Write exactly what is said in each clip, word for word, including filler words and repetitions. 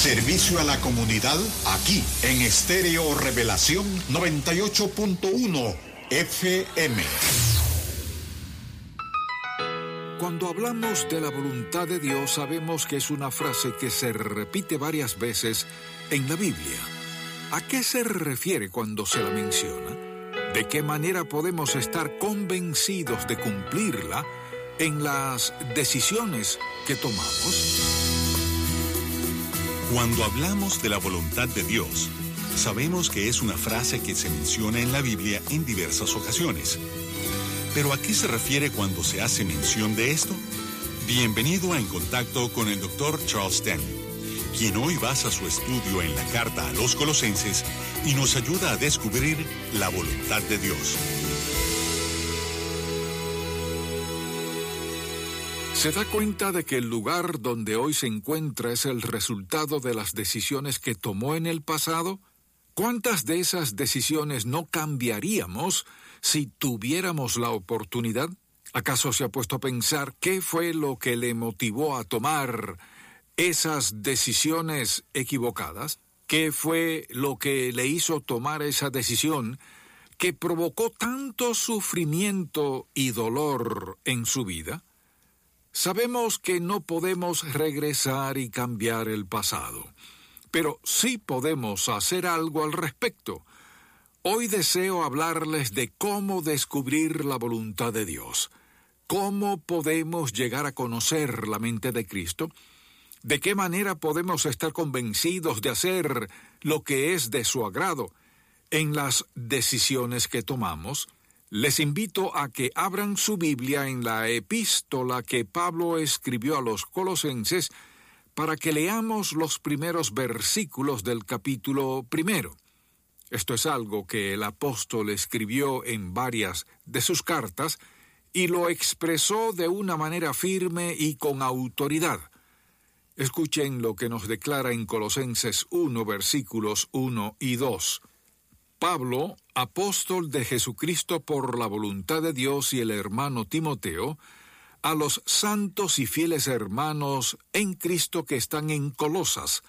Servicio a la comunidad aquí en Estéreo Revelación noventa y ocho punto uno F M. Cuando hablamos de la voluntad de Dios, sabemos que es una frase que se repite varias veces en la Biblia. ¿A qué se refiere cuando se la menciona? ¿De qué manera podemos estar convencidos de cumplirla en las decisiones que tomamos? Cuando hablamos de la voluntad de Dios, sabemos que es una frase que se menciona en la Biblia en diversas ocasiones. ¿Pero a qué se refiere cuando se hace mención de esto? Bienvenido a En Contacto con el doctor Charles Stanley, quien hoy basa su estudio en la carta a los Colosenses y nos ayuda a descubrir la voluntad de Dios. ¿Se da cuenta de que el lugar donde hoy se encuentra es el resultado de las decisiones que tomó en el pasado? ¿Cuántas de esas decisiones no cambiaríamos si tuviéramos la oportunidad? ¿Acaso se ha puesto a pensar qué fue lo que le motivó a tomar esas decisiones equivocadas? ¿Qué fue lo que le hizo tomar esa decisión que provocó tanto sufrimiento y dolor en su vida? Sabemos que no podemos regresar y cambiar el pasado, pero sí podemos hacer algo al respecto. Hoy deseo hablarles de cómo descubrir la voluntad de Dios, cómo podemos llegar a conocer la mente de Cristo, de qué manera podemos estar convencidos de hacer lo que es de su agrado en las decisiones que tomamos. Les invito a que abran su Biblia en la epístola que Pablo escribió a los Colosenses para que leamos los primeros versículos del capítulo primero. Esto es algo que el apóstol escribió en varias de sus cartas y lo expresó de una manera firme y con autoridad. Escuchen lo que nos declara en Colosenses uno, versículos uno y dos. Pablo, apóstol de Jesucristo por la voluntad de Dios, y el hermano Timoteo, a los santos y fieles hermanos en Cristo que están en Colosas,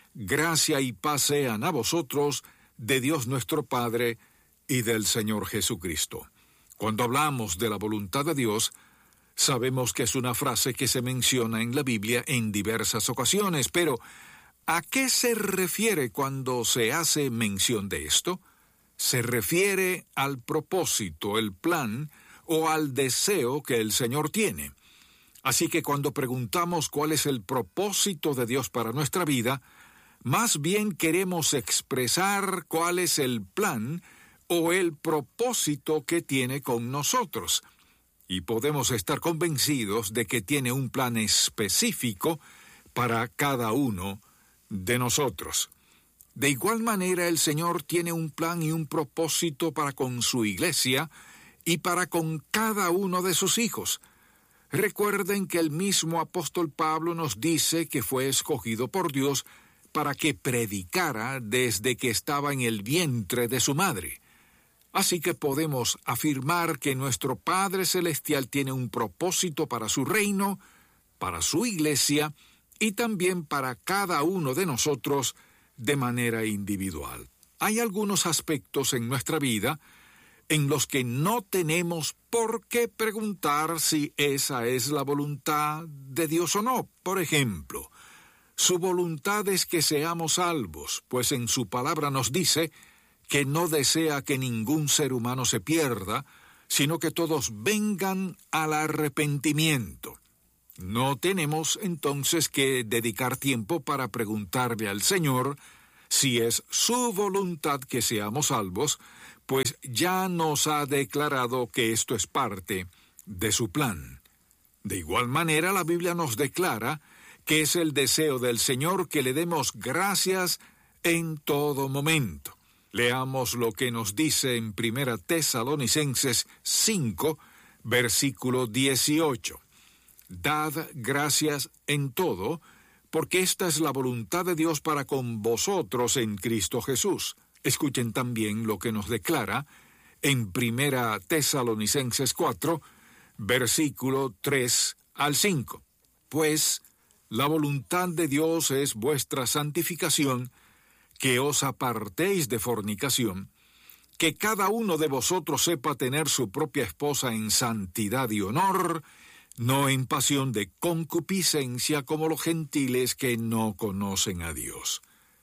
gracia y paz sean a vosotros de Dios nuestro Padre y del Señor Jesucristo. Cuando hablamos de la voluntad de Dios, sabemos que es una frase que se menciona en la Biblia en diversas ocasiones, pero ¿a qué se refiere cuando se hace mención de esto? Se refiere al propósito, el plan o al deseo que el Señor tiene. Así que cuando preguntamos cuál es el propósito de Dios para nuestra vida, más bien queremos expresar cuál es el plan o el propósito que tiene con nosotros. Y podemos estar convencidos de que tiene un plan específico para cada uno de nosotros. De igual manera, el Señor tiene un plan y un propósito para con su iglesia y para con cada uno de sus hijos. Recuerden que el mismo apóstol Pablo nos dice que fue escogido por Dios para que predicara desde que estaba en el vientre de su madre. Así que podemos afirmar que nuestro Padre Celestial tiene un propósito para su reino, para su iglesia y también para cada uno de nosotros de manera individual. Hay algunos aspectos en nuestra vida en los que no tenemos por qué preguntar si esa es la voluntad de Dios o no. Por ejemplo, su voluntad es que seamos salvos, pues en su palabra nos dice que no desea que ningún ser humano se pierda, sino que todos vengan al arrepentimiento. No tenemos entonces que dedicar tiempo para preguntarle al Señor si es su voluntad que seamos salvos, pues ya nos ha declarado que esto es parte de su plan. De igual manera, la Biblia nos declara que es el deseo del Señor que le demos gracias en todo momento. Leamos lo que nos dice en Primera Tesalonicenses cinco, versículo dieciocho. Dad gracias en todo, porque esta es la voluntad de Dios para con vosotros en Cristo Jesús. Escuchen también lo que nos declara en Primera Tesalonicenses cuatro, versículo tres al cinco. Pues La voluntad de Dios es vuestra santificación, que os apartéis de fornicación, que cada uno de vosotros sepa tener su propia esposa en santidad y honor, no en pasión de concupiscencia como los gentiles que no conocen a Dios.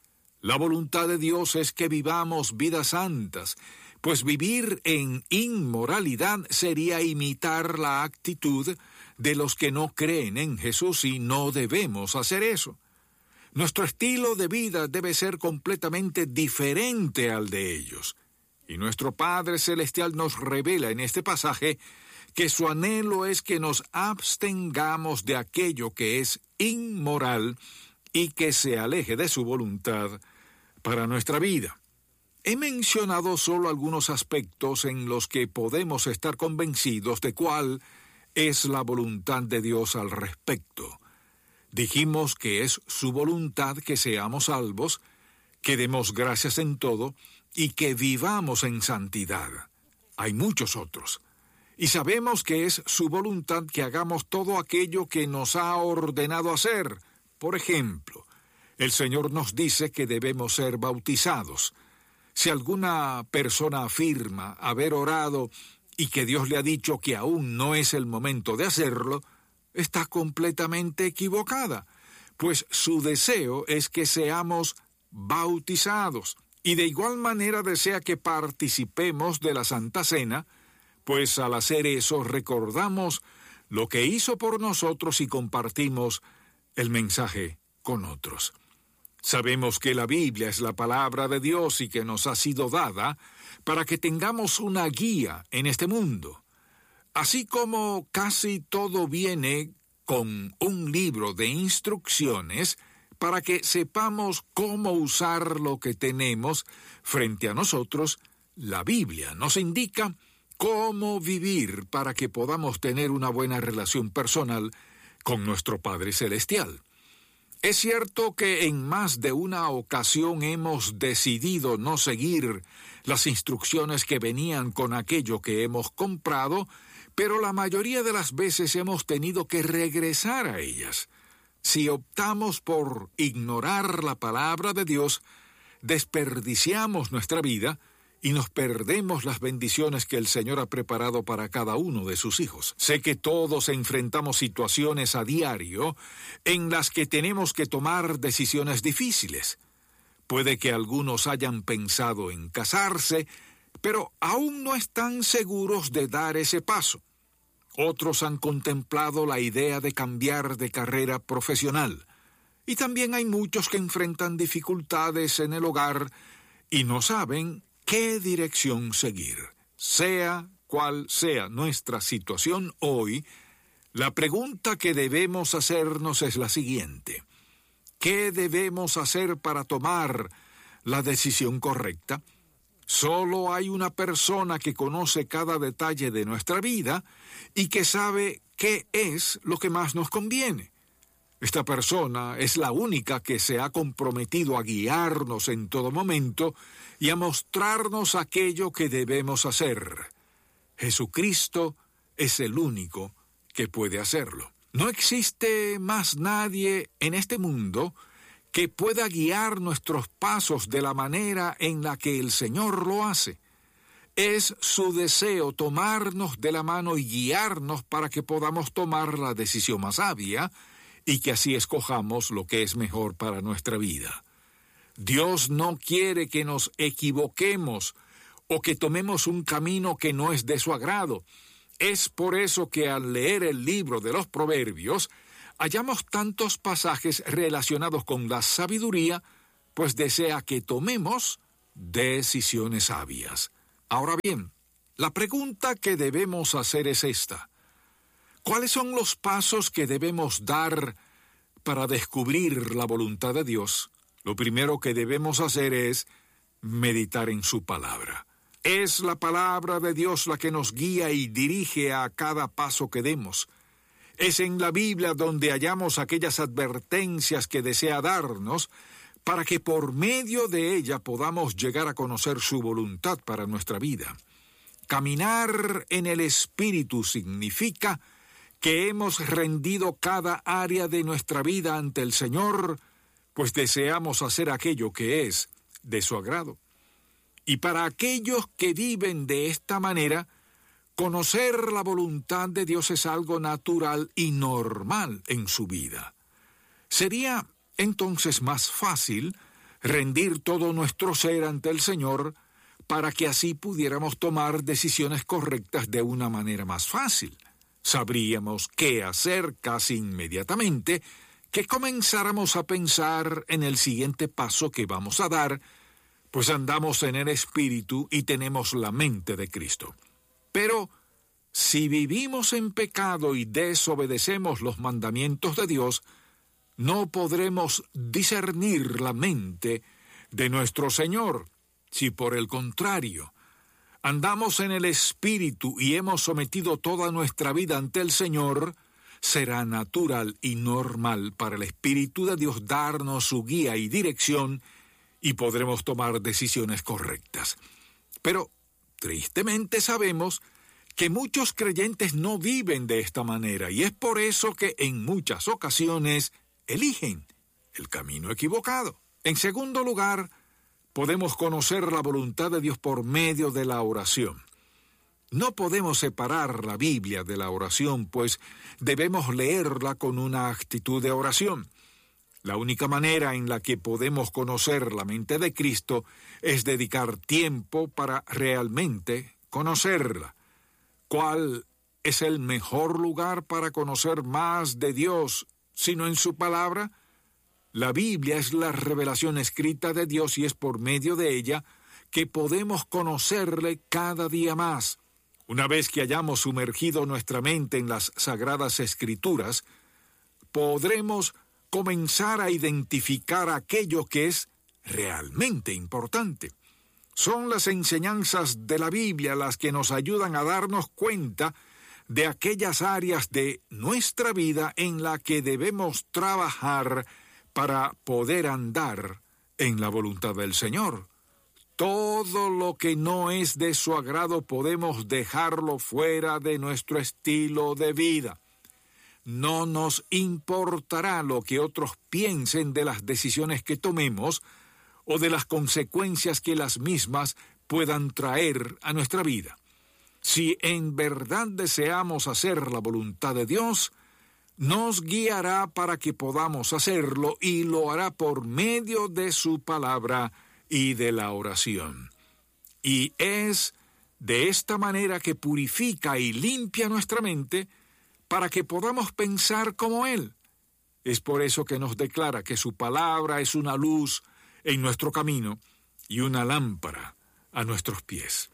La voluntad de Dios es que vivamos vidas santas, pues vivir en inmoralidad sería imitar la actitud de los que no creen en Jesús y no debemos hacer eso. Nuestro estilo de vida debe ser completamente diferente al de ellos. Y nuestro Padre Celestial nos revela en este pasaje que su anhelo es que nos abstengamos de aquello que es inmoral y que se aleje de su voluntad para nuestra vida. He mencionado solo algunos aspectos en los que podemos estar convencidos de cuál es la voluntad de Dios al respecto. Dijimos que es su voluntad que seamos salvos, que demos gracias en todo y que vivamos en santidad. Hay muchos otros. Y sabemos que es su voluntad que hagamos todo aquello que nos ha ordenado hacer. Por ejemplo, el Señor nos dice que debemos ser bautizados. Si alguna persona afirma haber orado y que Dios le ha dicho que aún no es el momento de hacerlo, está completamente equivocada, pues su deseo es que seamos bautizados. Y de igual manera desea que participemos de la Santa Cena, pues al hacer eso recordamos lo que hizo por nosotros y compartimos el mensaje con otros. Sabemos que la Biblia es la palabra de Dios y que nos ha sido dada para que tengamos una guía en este mundo. Así como casi todo viene con un libro de instrucciones, para que sepamos cómo usar lo que tenemos frente a nosotros, la Biblia nos indica cómo vivir para que podamos tener una buena relación personal con nuestro Padre Celestial. Es cierto que en más de una ocasión hemos decidido no seguir las instrucciones que venían con aquello que hemos comprado, pero la mayoría de las veces hemos tenido que regresar a ellas. Si optamos por ignorar la palabra de Dios, desperdiciamos nuestra vida y nos perdemos las bendiciones que el Señor ha preparado para cada uno de sus hijos. Sé que todos enfrentamos situaciones a diario en las que tenemos que tomar decisiones difíciles. Puede que algunos hayan pensado en casarse, pero aún no están seguros de dar ese paso. Otros han contemplado la idea de cambiar de carrera profesional. Y también hay muchos que enfrentan dificultades en el hogar y no saben qué dirección seguir. Sea cual sea nuestra situación hoy, la pregunta que debemos hacernos es la siguiente: ¿qué debemos hacer para tomar la decisión correcta? Solo hay una persona que conoce cada detalle de nuestra vida y que sabe qué es lo que más nos conviene. Esta persona es la única que se ha comprometido a guiarnos en todo momento y a mostrarnos aquello que debemos hacer. Jesucristo es el único que puede hacerlo. No existe más nadie en este mundo que pueda guiar nuestros pasos de la manera en la que el Señor lo hace. Es su deseo tomarnos de la mano y guiarnos para que podamos tomar la decisión más sabia y que así escojamos lo que es mejor para nuestra vida. Dios no quiere que nos equivoquemos o que tomemos un camino que no es de su agrado. Es por eso que al leer el libro de los Proverbios, hallamos tantos pasajes relacionados con la sabiduría, pues desea que tomemos decisiones sabias. Ahora bien, la pregunta que debemos hacer es esta: ¿cuáles son los pasos que debemos dar para descubrir la voluntad de Dios? Lo primero que debemos hacer es meditar en su palabra. Es la palabra de Dios la que nos guía y dirige a cada paso que demos. Es en la Biblia donde hallamos aquellas advertencias que desea darnos para que por medio de ella podamos llegar a conocer su voluntad para nuestra vida. Caminar en el Espíritu significa que hemos rendido cada área de nuestra vida ante el Señor, pues deseamos hacer aquello que es de su agrado. Y para aquellos que viven de esta manera, conocer la voluntad de Dios es algo natural y normal en su vida. Sería entonces más fácil rendir todo nuestro ser ante el Señor para que así pudiéramos tomar decisiones correctas de una manera más fácil. Sabríamos qué hacer casi inmediatamente que comenzáramos a pensar en el siguiente paso que vamos a dar, pues andamos en el Espíritu y tenemos la mente de Cristo. Pero si vivimos en pecado y desobedecemos los mandamientos de Dios, no podremos discernir la mente de nuestro Señor. Si por el contrario andamos en el Espíritu y hemos sometido toda nuestra vida ante el Señor, será natural y normal para el Espíritu de Dios darnos su guía y dirección y podremos tomar decisiones correctas. Pero, tristemente sabemos que muchos creyentes no viven de esta manera y es por eso que en muchas ocasiones eligen el camino equivocado. En segundo lugar, podemos conocer la voluntad de Dios por medio de la oración. No podemos separar la Biblia de la oración, pues debemos leerla con una actitud de oración. La única manera en la que podemos conocer la mente de Cristo es dedicar tiempo para realmente conocerla. ¿Cuál es el mejor lugar para conocer más de Dios sino en su palabra? La Biblia es la revelación escrita de Dios y es por medio de ella que podemos conocerle cada día más. Una vez que hayamos sumergido nuestra mente en las Sagradas Escrituras, podremos comenzar a identificar aquello que es realmente importante. Son las enseñanzas de la Biblia las que nos ayudan a darnos cuenta de aquellas áreas de nuestra vida en la que debemos trabajar para poder andar en la voluntad del Señor. Todo lo que no es de su agrado podemos dejarlo fuera de nuestro estilo de vida. No nos importará lo que otros piensen de las decisiones que tomemos o de las consecuencias que las mismas puedan traer a nuestra vida. Si en verdad deseamos hacer la voluntad de Dios, nos guiará para que podamos hacerlo y lo hará por medio de su palabra y de la oración. Y es de esta manera que purifica y limpia nuestra mente para que podamos pensar como Él. Es por eso que nos declara que su palabra es una luz en nuestro camino y una lámpara a nuestros pies.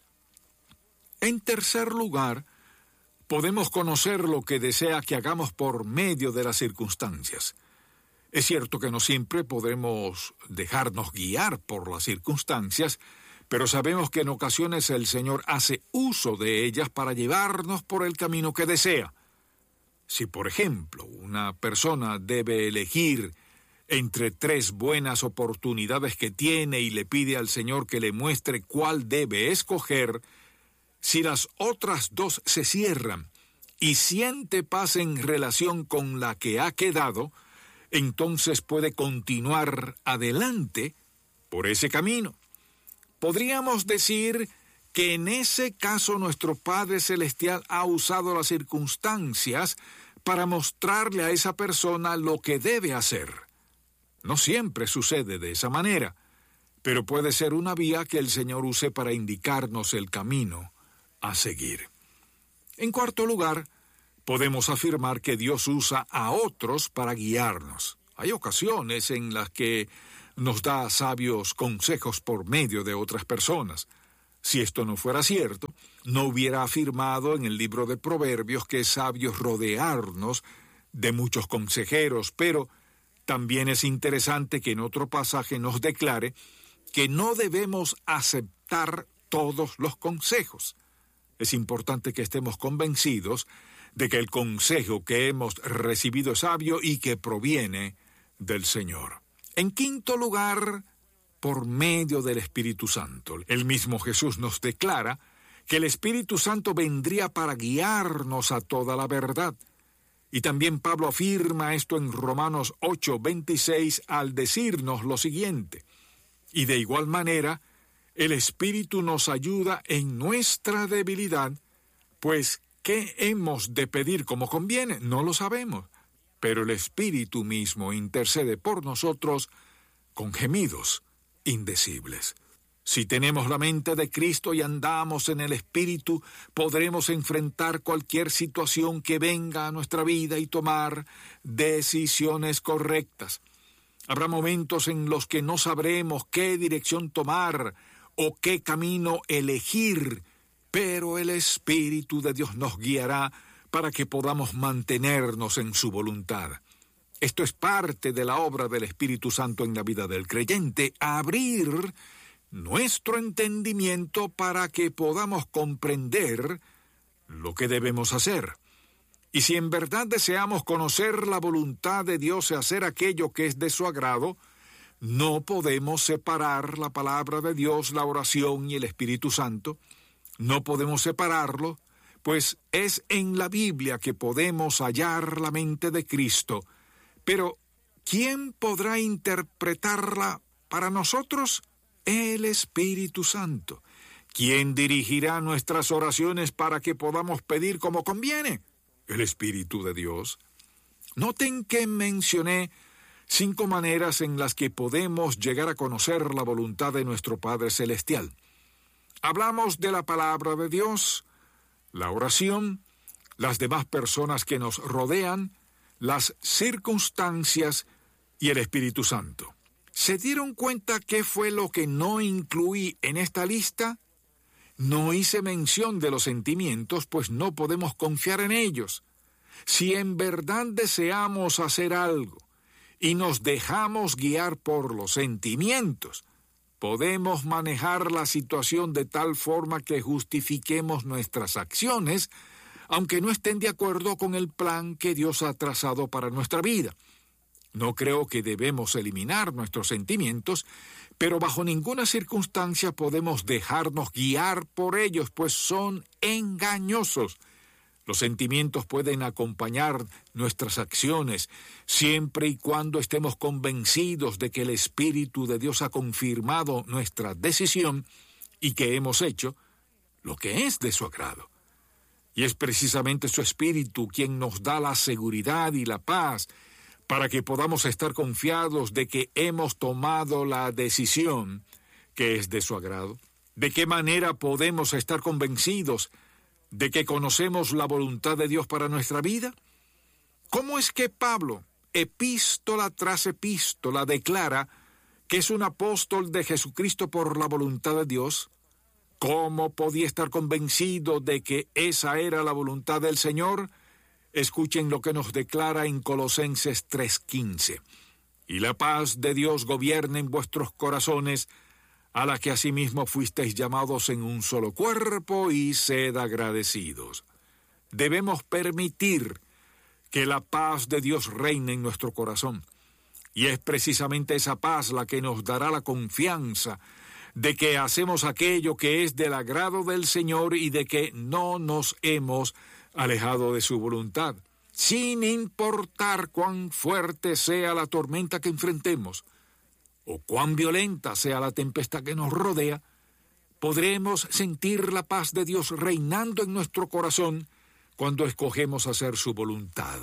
En tercer lugar, podemos conocer lo que desea que hagamos por medio de las circunstancias. Es cierto que no siempre podremos dejarnos guiar por las circunstancias, pero sabemos que en ocasiones el Señor hace uso de ellas para llevarnos por el camino que desea. Si, por ejemplo, una persona debe elegir entre tres buenas oportunidades que tiene y le pide al Señor que le muestre cuál debe escoger, si las otras dos se cierran y siente paz en relación con la que ha quedado, entonces puede continuar adelante por ese camino. Podríamos decir que en ese caso nuestro Padre Celestial ha usado las circunstancias para mostrarle a esa persona lo que debe hacer. No siempre sucede de esa manera, pero puede ser una vía que el Señor use para indicarnos el camino a seguir. En cuarto lugar, podemos afirmar que Dios usa a otros para guiarnos. Hay ocasiones en las que nos da sabios consejos por medio de otras personas. Si esto no fuera cierto, no hubiera afirmado en el libro de Proverbios que es sabio rodearnos de muchos consejeros, pero también es interesante que en otro pasaje nos declare que no debemos aceptar todos los consejos. Es importante que estemos convencidos de que el consejo que hemos recibido es sabio y que proviene del Señor. En quinto lugar, por medio del Espíritu Santo. El mismo Jesús nos declara que el Espíritu Santo vendría para guiarnos a toda la verdad. Y también Pablo afirma esto en Romanos ocho veintiséis al decirnos lo siguiente: y de igual manera, el Espíritu nos ayuda en nuestra debilidad, pues ¿qué hemos de pedir como conviene? No lo sabemos, pero el Espíritu mismo intercede por nosotros con gemidos indecibles. Si tenemos la mente de Cristo y andamos en el Espíritu, podremos enfrentar cualquier situación que venga a nuestra vida y tomar decisiones correctas. Habrá momentos en los que no sabremos qué dirección tomar o qué camino elegir, pero el Espíritu de Dios nos guiará para que podamos mantenernos en su voluntad. Esto es parte de la obra del Espíritu Santo en la vida del creyente, abrir nuestro entendimiento para que podamos comprender lo que debemos hacer. Y si en verdad deseamos conocer la voluntad de Dios y hacer aquello que es de su agrado, no podemos separar la palabra de Dios, la oración y el Espíritu Santo. No podemos separarlo, pues es en la Biblia que podemos hallar la mente de Cristo. Pero, ¿quién podrá interpretarla para nosotros? El Espíritu Santo. ¿Quién dirigirá nuestras oraciones para que podamos pedir como conviene? El Espíritu de Dios. Noten que mencioné cinco maneras en las que podemos llegar a conocer la voluntad de nuestro Padre Celestial. Hablamos de la palabra de Dios, la oración, las demás personas que nos rodean, las circunstancias y el Espíritu Santo. ¿Se dieron cuenta qué fue lo que no incluí en esta lista? No hice mención de los sentimientos, pues no podemos confiar en ellos. Si en verdad deseamos hacer algo y nos dejamos guiar por los sentimientos, podemos manejar la situación de tal forma que justifiquemos nuestras acciones, aunque no estén de acuerdo con el plan que Dios ha trazado para nuestra vida. No creo que debemos eliminar nuestros sentimientos, pero bajo ninguna circunstancia podemos dejarnos guiar por ellos, pues son engañosos. Los sentimientos pueden acompañar nuestras acciones, siempre y cuando estemos convencidos de que el Espíritu de Dios ha confirmado nuestra decisión y que hemos hecho lo que es de su agrado. Y es precisamente su Espíritu quien nos da la seguridad y la paz para que podamos estar confiados de que hemos tomado la decisión que es de su agrado. ¿De qué manera podemos estar convencidos de que conocemos la voluntad de Dios para nuestra vida? ¿Cómo es que Pablo, epístola tras epístola, declara que es un apóstol de Jesucristo por la voluntad de Dios? ¿Cómo podía estar convencido de que esa era la voluntad del Señor? Escuchen lo que nos declara en Colosenses tres quince. Y la paz de Dios gobierne en vuestros corazones, a la que asimismo fuisteis llamados en un solo cuerpo, y sed agradecidos. Debemos permitir que la paz de Dios reine en nuestro corazón. Y es precisamente esa paz la que nos dará la confianza de que hacemos aquello que es del agrado del Señor y de que no nos hemos alejado de su voluntad. Sin importar cuán fuerte sea la tormenta que enfrentemos, o cuán violenta sea la tempestad que nos rodea, podremos sentir la paz de Dios reinando en nuestro corazón cuando escogemos hacer su voluntad.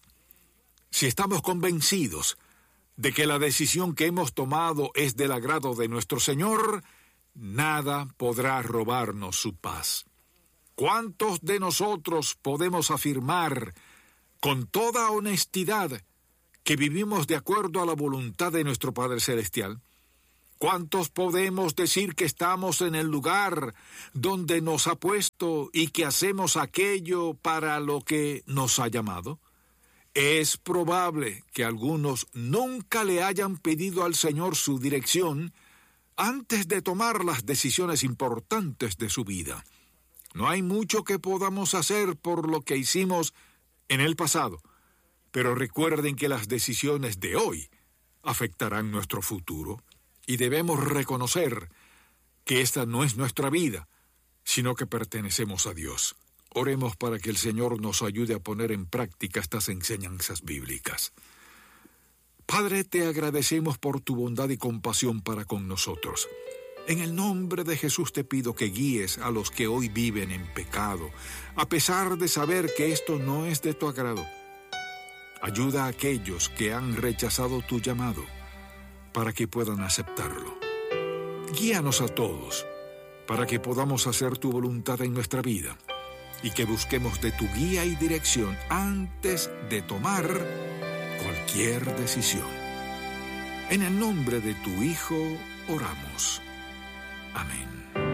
Si estamos convencidos de que la decisión que hemos tomado es del agrado de nuestro Señor, nada podrá robarnos su paz. ¿Cuántos de nosotros podemos afirmar con toda honestidad que vivimos de acuerdo a la voluntad de nuestro Padre Celestial? ¿Cuántos podemos decir que estamos en el lugar donde nos ha puesto y que hacemos aquello para lo que nos ha llamado? Es probable que algunos nunca le hayan pedido al Señor su dirección antes de tomar las decisiones importantes de su vida. No hay mucho que podamos hacer por lo que hicimos en el pasado, pero recuerden que las decisiones de hoy afectarán nuestro futuro y debemos reconocer que esta no es nuestra vida, sino que pertenecemos a Dios. Oremos para que el Señor nos ayude a poner en práctica estas enseñanzas bíblicas. Padre, te agradecemos por tu bondad y compasión para con nosotros. En el nombre de Jesús te pido que guíes a los que hoy viven en pecado, a pesar de saber que esto no es de tu agrado. Ayuda a aquellos que han rechazado tu llamado para que puedan aceptarlo. Guíanos a todos para que podamos hacer tu voluntad en nuestra vida y que busquemos de tu guía y dirección antes de tomar cualquier decisión. En el nombre de tu Hijo oramos. Amén.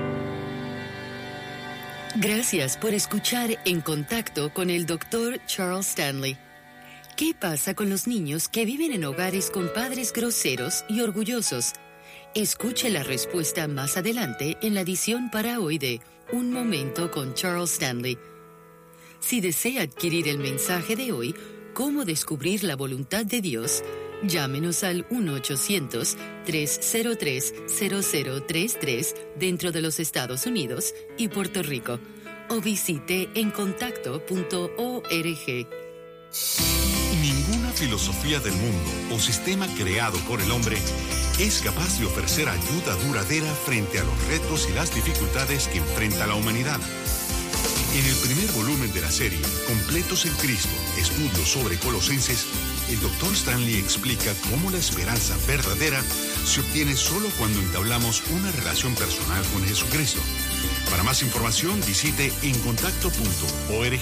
Gracias por escuchar En Contacto con el doctor Charles Stanley. ¿Qué pasa con los niños que viven en hogares con padres groseros y orgullosos? Escuche la respuesta más adelante en la edición para hoy de Un Momento con Charles Stanley. Si desea adquirir el mensaje de hoy, Cómo descubrir la voluntad de Dios, llámenos al uno ochocientos, tres cero tres, cero cero tres tres dentro de los Estados Unidos y Puerto Rico o visite en contacto punto org. Ninguna filosofía del mundo o sistema creado por el hombre es capaz de ofrecer ayuda duradera frente a los retos y las dificultades que enfrenta la humanidad. En el primer volumen de la serie, Completos en Cristo, estudios sobre Colosenses, el doctor Stanley explica cómo la esperanza verdadera se obtiene solo cuando entablamos una relación personal con Jesucristo. Para más información, visite en contacto punto org.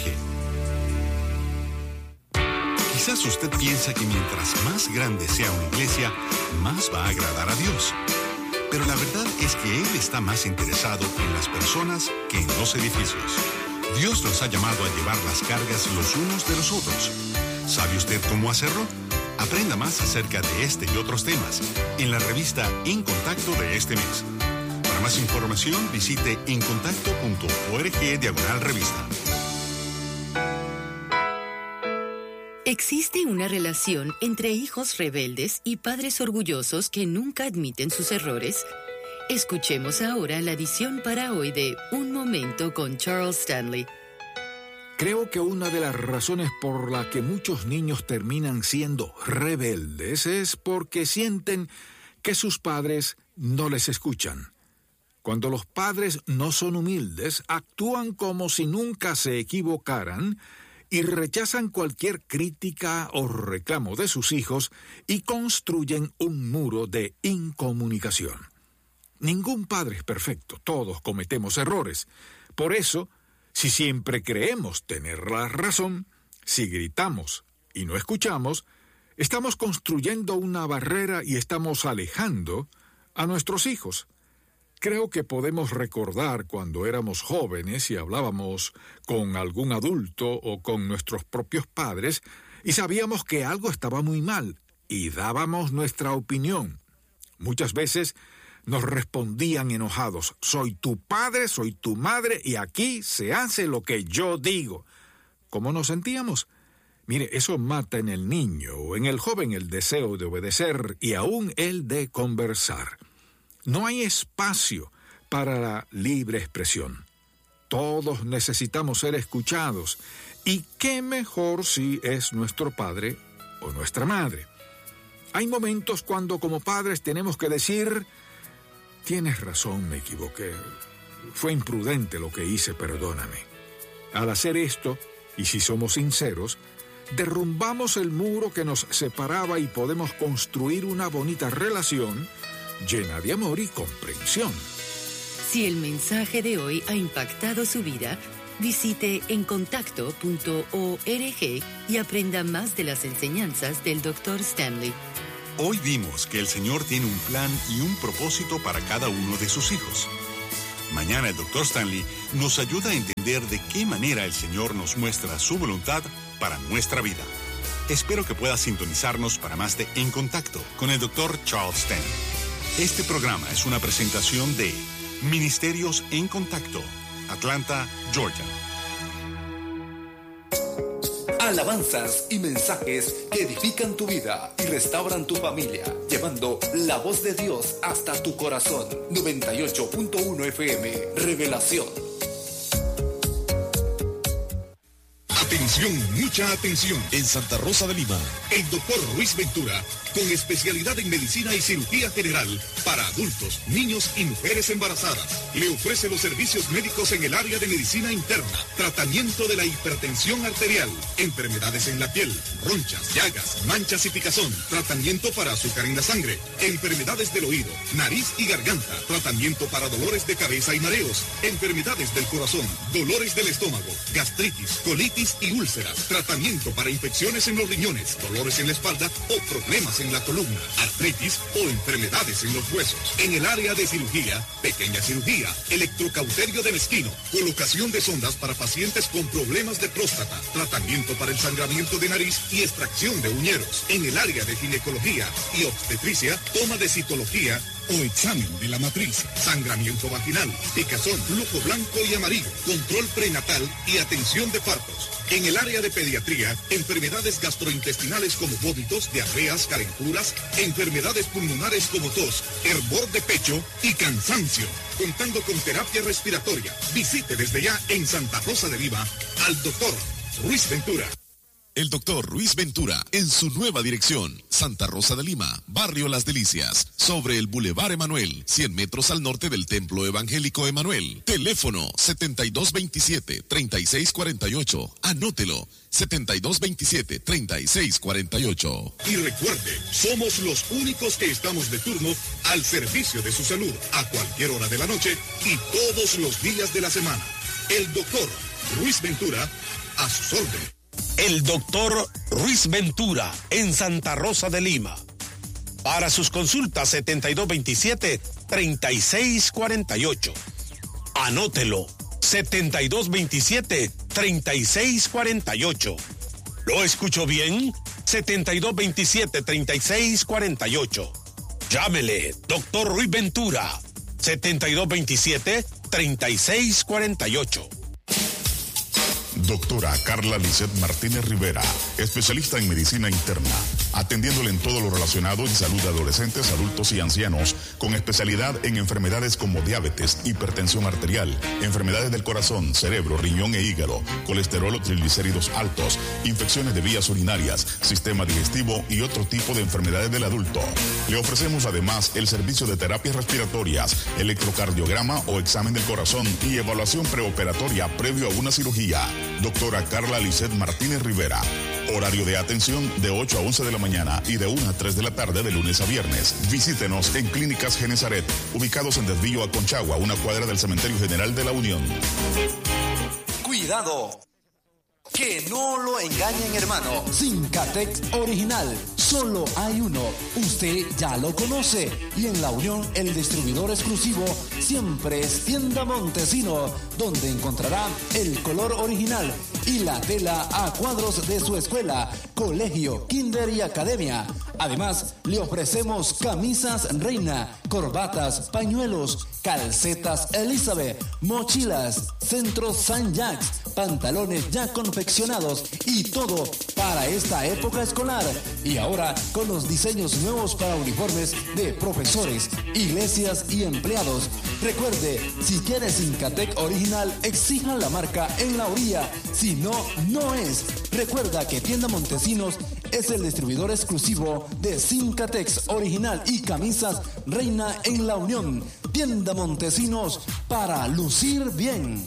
Quizás usted piensa que mientras más grande sea una iglesia, más va a agradar a Dios. Pero la verdad es que Él está más interesado en las personas que en los edificios. Dios nos ha llamado a llevar las cargas los unos de los otros. ¿Sabe usted cómo hacerlo? Aprenda más acerca de este y otros temas en la revista En Contacto de este mes. Para más información, visite en contacto punto org diagonal revista. Existe una relación entre hijos rebeldes y padres orgullosos que nunca admiten sus errores. Escuchemos ahora la edición para hoy de Un Momento con Charles Stanley. Creo que una de las razones por la que muchos niños terminan siendo rebeldes es porque sienten que sus padres no les escuchan. Cuando los padres no son humildes, actúan como si nunca se equivocaran y rechazan cualquier crítica o reclamo de sus hijos y construyen un muro de incomunicación. Ningún padre es perfecto, todos cometemos errores. Por eso, si siempre creemos tener la razón, si gritamos y no escuchamos, estamos construyendo una barrera y estamos alejando a nuestros hijos. Creo que podemos recordar cuando éramos jóvenes y hablábamos con algún adulto o con nuestros propios padres y sabíamos que algo estaba muy mal y dábamos nuestra opinión. Muchas veces nos respondían enojados: soy tu padre, soy tu madre y aquí se hace lo que yo digo. ¿Cómo nos sentíamos? Mire, eso mata en el niño o en el joven el deseo de obedecer y aún el de conversar. No hay espacio para la libre expresión. Todos necesitamos ser escuchados. ¿Y qué mejor si es nuestro padre o nuestra madre? Hay momentos cuando como padres tenemos que decir: tienes razón, me equivoqué. Fue imprudente lo que hice, perdóname. Al hacer esto, y si somos sinceros, derrumbamos el muro que nos separaba y podemos construir una bonita relación llena de amor y comprensión. Si el mensaje de hoy ha impactado su vida, visite en contacto punto org y aprenda más de las enseñanzas del doctor Stanley. Hoy vimos que el Señor tiene un plan y un propósito para cada uno de sus hijos. Mañana el doctor Stanley nos ayuda a entender de qué manera el Señor nos muestra su voluntad para nuestra vida. Espero que pueda sintonizarnos para más de En Contacto con el doctor Charles Stanley. Este programa es una presentación de Ministerios en Contacto, Atlanta, Georgia. Alabanzas y mensajes que edifican tu vida y restauran tu familia, llevando la voz de Dios hasta tu corazón. noventa y ocho punto uno F M, Revelación. Atención, mucha atención. En Santa Rosa de Lima, el doctor Ruiz Ventura, con especialidad en medicina y cirugía general para adultos, niños y mujeres embarazadas, le ofrece los servicios médicos en el área de medicina interna, tratamiento de la hipertensión arterial, enfermedades en la piel, ronchas, llagas, manchas y picazón, tratamiento para azúcar en la sangre, enfermedades del oído, nariz y garganta, tratamiento para dolores de cabeza y mareos, enfermedades del corazón, dolores del estómago, gastritis, colitis y úlceras, tratamiento para infecciones en los riñones, dolores en la espalda o problemas en la columna, artritis o enfermedades en los huesos. En el área de cirugía, pequeña cirugía, electrocauterio de mezquino, colocación de sondas para pacientes con problemas de próstata, tratamiento para el sangramiento de nariz y extracción de uñeros. En el área de ginecología y obstetricia, toma de citología o examen de la matriz, sangramiento vaginal, picazón, flujo blanco y amarillo, control prenatal y atención de partos. En el área de pediatría, enfermedades gastrointestinales como vómitos, diarreas, calenturas, enfermedades pulmonares como tos, hervor de pecho y cansancio. Contando con terapia respiratoria. Visite desde ya en Santa Rosa de Lima al doctor Ruiz Ventura. El doctor Ruiz Ventura, en su nueva dirección, Santa Rosa de Lima, Barrio Las Delicias, sobre el Boulevard Emanuel, cien metros al norte del Templo Evangélico Emanuel. Teléfono setenta y dos veintisiete, treinta y seis cuarenta y ocho. Anótelo, setenta y dos veintisiete, treinta y seis cuarenta y ocho. Y recuerde, somos los únicos que estamos de turno al servicio de su salud, a cualquier hora de la noche y todos los días de la semana. El doctor Ruiz Ventura, a sus órdenes. El doctor Ruiz Ventura, en Santa Rosa de Lima. Para sus consultas, setenta y dos veintisiete, treinta y seis cuarenta y ocho. Anótelo, setenta y dos veintisiete, treinta y seis cuarenta y ocho. ¿Lo escucho bien? setenta y dos veintisiete, treinta y seis cuarenta y ocho. Llámele, doctor Ruiz Ventura, setenta y dos veintisiete, treinta y seis cuarenta y ocho. Doctora Carla Lisset Martínez Rivera, especialista en medicina interna, atendiéndole en todo lo relacionado en salud de adolescentes, adultos y ancianos, con especialidad en enfermedades como diabetes, hipertensión arterial, enfermedades del corazón, cerebro, riñón e hígado, colesterol o triglicéridos altos, infecciones de vías urinarias, sistema digestivo y otro tipo de enfermedades del adulto. Le ofrecemos además el servicio de terapias respiratorias, electrocardiograma o examen del corazón y evaluación preoperatoria previo a una cirugía. Doctora Carla Lisset Martínez Rivera. Horario de atención de ocho a once de la mañana y de una a tres de la tarde de lunes a viernes. Visítenos en Clínicas Genesaret, ubicados en Desvío a Conchagua, una cuadra del Cementerio General de la Unión. Cuidado, que no lo engañen, hermano. Sincatex original, solo hay uno. Usted ya lo conoce. Y en La Unión, el distribuidor exclusivo siempre es Tienda Montesino, donde encontrará el color original y la tela a cuadros de su escuela, colegio, kinder y academia. Además, le ofrecemos camisas Reina, corbatas, pañuelos, calcetas Elizabeth, mochilas, centros Saint Jacques, pantalones ya confeccionados y todo para esta época escolar. Y ahora con los diseños nuevos para uniformes de profesores, iglesias y empleados. Recuerde, si quiere Sincatec original, exija la marca en la orilla. Si no, no es. Recuerda que Tienda Montesinos es el distribuidor exclusivo de Sincatex original y camisas Reina en La Unión. Tienda Montesinos, para lucir bien.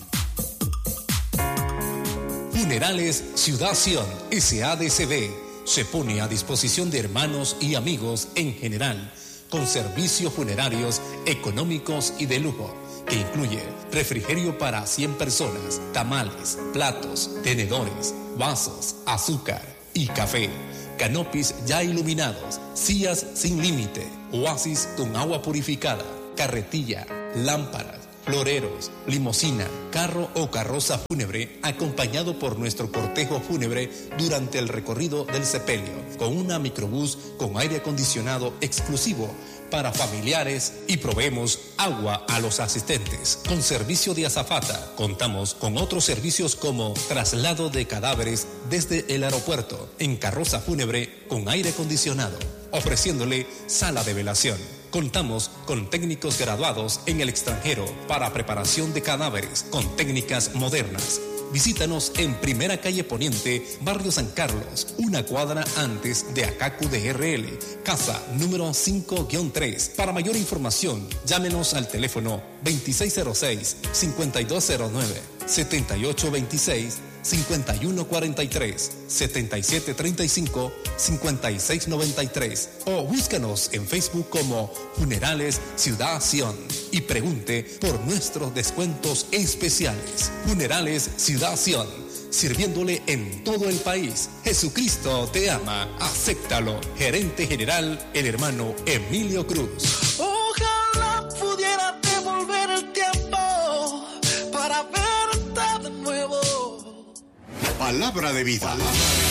Funerales Ciudad Sion, S A D C B, se pone a disposición de hermanos y amigos en general, con servicios funerarios económicos y de lujo, que incluye refrigerio para cien personas, tamales, platos, tenedores, vasos, azúcar y café, canopis ya iluminados, sillas sin límite, oasis con agua purificada, carretilla, lámparas, floreros, limusina, carro o carroza fúnebre, acompañado por nuestro cortejo fúnebre durante el recorrido del sepelio, con una microbús con aire acondicionado exclusivo para familiares, y proveemos agua a los asistentes. Con servicio de azafata, contamos con otros servicios como traslado de cadáveres desde el aeropuerto en carroza fúnebre con aire acondicionado, ofreciéndole sala de velación. Contamos con técnicos graduados en el extranjero para preparación de cadáveres con técnicas modernas. Visítanos en Primera Calle Poniente, Barrio San Carlos, una cuadra antes de Acacu de R L, casa número cinco guión tres. Para mayor información, llámenos al teléfono veintiséis cero seis, cincuenta y dos cero nueve, setenta y ocho veintiséis, cincuenta y uno cuarenta y tres, setenta y siete treinta y cinco, cincuenta y seis noventa y tres o búscanos en Facebook como Funerales Ciudad Sion y pregunte por nuestros descuentos especiales. Funerales Ciudad Sion, sirviéndole en todo el país. Jesucristo te ama, acéptalo. Gerente General, el hermano Emilio Cruz. Ojalá pudiera devolver el tiempo para verte de nuevo. Palabra de vida. Palabra de vida.